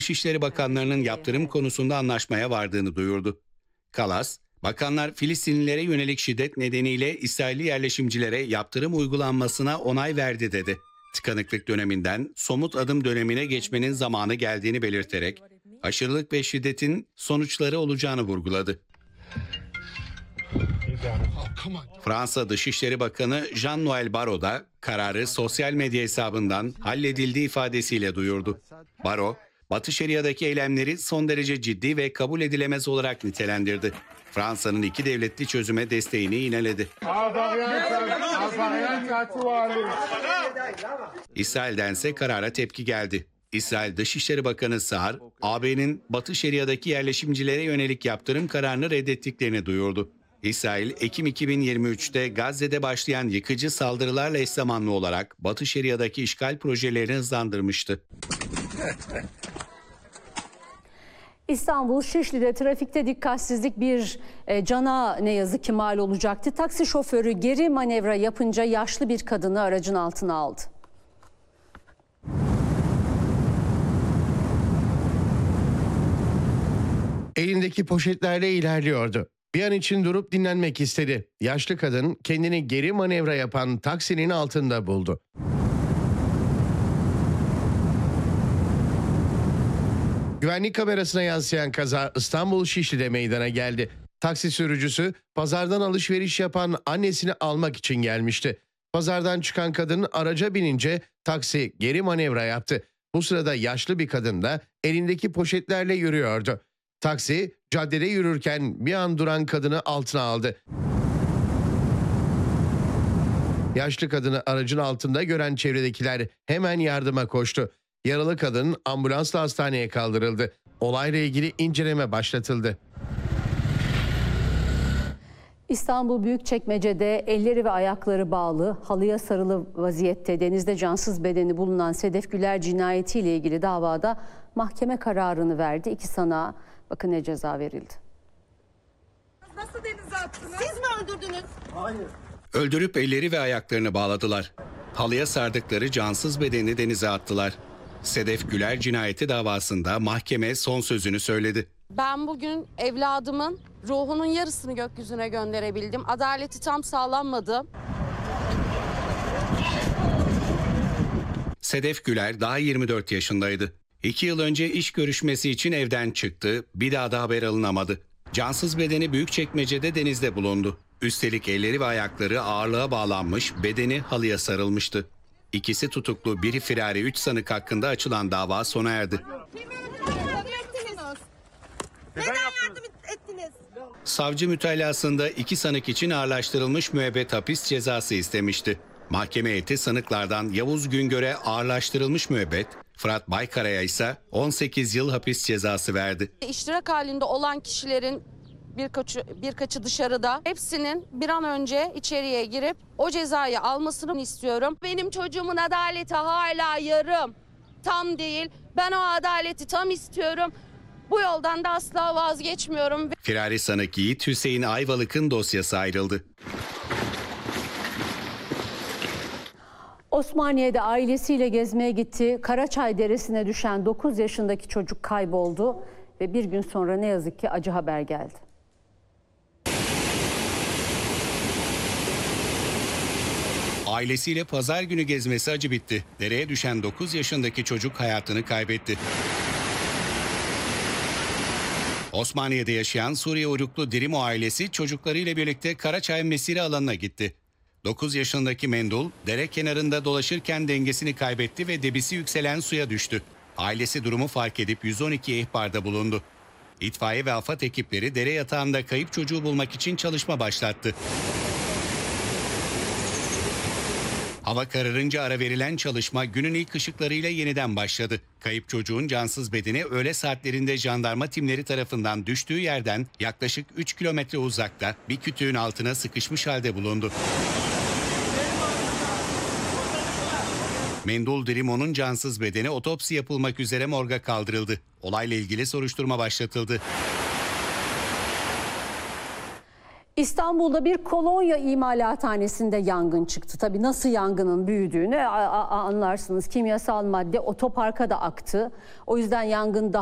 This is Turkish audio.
Dışişleri Bakanlarının yaptırım konusunda anlaşmaya vardığını duyurdu. Kallas, bakanlar Filistinlilere yönelik şiddet nedeniyle İsrailli yerleşimcilere yaptırım uygulanmasına onay verdi dedi. Tıkanıklık döneminden somut adım dönemine geçmenin zamanı geldiğini belirterek aşırılık ve şiddetin sonuçları olacağını vurguladı. Fransa Dışişleri Bakanı Jean-Noël Barrot da kararı sosyal medya hesabından halledildiği ifadesiyle duyurdu. Barrot, Batı Şeria'daki eylemleri son derece ciddi ve kabul edilemez olarak nitelendirdi. Fransa'nın iki devletli çözüme desteğini yineledi. İsrail'dense karara tepki geldi. İsrail Dışişleri Bakanı Sa'ar, AB'nin Batı Şeria'daki yerleşimcilere yönelik yaptırım kararını reddettiklerini duyurdu. İsrail, Ekim 2023'te Gazze'de başlayan yıkıcı saldırılarla eş zamanlı olarak Batı Şeria'daki işgal projelerini hızlandırmıştı. İstanbul Şişli'de trafikte dikkatsizlik bir cana ne yazık ki mal olacaktı. Taksi şoförü geri manevra yapınca yaşlı bir kadını aracın altına aldı. Elindeki poşetlerle ilerliyordu. Bir an için durup dinlenmek istedi. Yaşlı kadın kendini geri manevra yapan taksinin altında buldu. Güvenlik kamerasına yansıyan kaza İstanbul Şişli'de meydana geldi. Taksi sürücüsü pazardan alışveriş yapan annesini almak için gelmişti. Pazardan çıkan kadın araca binince taksi geri manevra yaptı. Bu sırada yaşlı bir kadın da elindeki poşetlerle yürüyordu. Taksi caddede yürürken bir an duran kadını altına aldı. Yaşlı kadını aracın altında gören çevredekiler hemen yardıma koştu. Yaralı kadın ambulansla hastaneye kaldırıldı. Olayla ilgili inceleme başlatıldı. İstanbul Büyükçekmece'de elleri ve ayakları bağlı, halıya sarılı vaziyette denizde cansız bedeni bulunan Sedef Güler cinayetiyle ilgili davada mahkeme kararını verdi. İki sanığa bakın ne ceza verildi. Nasıl denize attınız? Siz mi öldürdünüz? Hayır. Öldürüp elleri ve ayaklarını bağladılar. Halıya sardıkları cansız bedeni denize attılar. Sedef Güler cinayeti davasında mahkeme son sözünü söyledi. Ben bugün evladımın ruhunun yarısını gökyüzüne gönderebildim. Adaleti tam sağlanmadı. Sedef Güler daha 24 yaşındaydı. 2 yıl önce iş görüşmesi için evden çıktı, bir daha da haber alınamadı. Cansız bedeni Büyükçekmece'de denizde bulundu. Üstelik elleri ve ayakları ağırlığa bağlanmış, bedeni halıya sarılmıştı. İkisi tutuklu, biri firari, 3 sanık hakkında açılan dava sona erdi. Neden yardım ettiniz? Savcı mütalasında 2 sanık için ağırlaştırılmış müebbet hapis cezası istemişti. Mahkeme heyeti sanıklardan Yavuz Güngör'e ağırlaştırılmış müebbet, Fırat Baykara'ya ise 18 yıl hapis cezası verdi. İştirak halinde olan kişilerin birkaçı dışarıda. Hepsinin bir an önce içeriye girip o cezayı almasını istiyorum. Benim çocuğumun adaleti hala yarım, tam değil. Ben o adaleti tam istiyorum. Bu yoldan da asla vazgeçmiyorum. Firari sanık Yiğit Hüseyin Ayvalık'ın dosyası ayrıldı. Osmaniye'de ailesiyle gezmeye gitti. Karaçay Deresi'ne düşen 9 yaşındaki çocuk kayboldu ve bir gün sonra ne yazık ki acı haber geldi. Ailesiyle pazar günü gezmesi acı bitti. Dereye düşen 9 yaşındaki çocuk hayatını kaybetti. Osmaniye'de yaşayan Suriye uyruklu Dirimo ailesi çocuklarıyla birlikte Karaçay mesire alanına gitti. 9 yaşındaki Mendul dere kenarında dolaşırken dengesini kaybetti ve debisi yükselen suya düştü. Ailesi durumu fark edip 112 ihbarda bulundu. İtfaiye ve AFAD ekipleri dere yatağında kayıp çocuğu bulmak için çalışma başlattı. Hava kararınca ara verilen çalışma günün ilk ışıklarıyla yeniden başladı. Kayıp çocuğun cansız bedeni öğle saatlerinde jandarma timleri tarafından düştüğü yerden yaklaşık 3 kilometre uzakta bir kütüğün altına sıkışmış halde bulundu. Mendul Dirimo'nun cansız bedeni otopsi yapılmak üzere morga kaldırıldı. Olayla ilgili soruşturma başlatıldı. İstanbul'da bir kolonya imalathanesinde yangın çıktı. Tabii nasıl yangının büyüdüğünü anlarsınız. Kimyasal madde otoparka da aktı. O yüzden yangın daha